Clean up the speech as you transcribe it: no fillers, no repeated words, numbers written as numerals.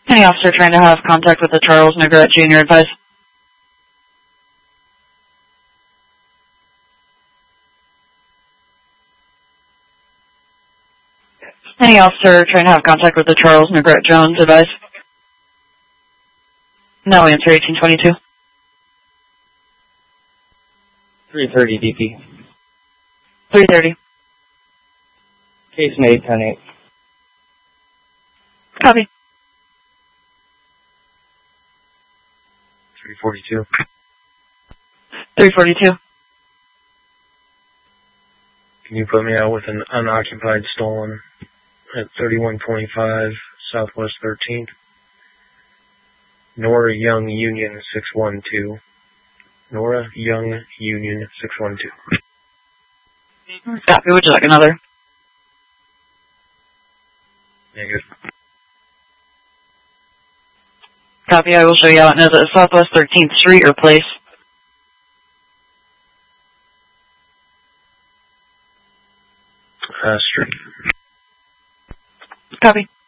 Any officer trying to have contact with the Charles Negrete Jr. advise. Any officer trying to have contact with the Charles Negrete Jones advise. No answer, 1822. 330 DP. 330. Case made, 10-8. Copy. 342. 342. Can you put me out with an unoccupied stolen at 3125 Southwest 13th? Nora Young Union 612. Nora Young Union 612. Copy. Would you like another? Negative. Copy. I will show you out now the Southwest 13th Street or place. Street. Copy.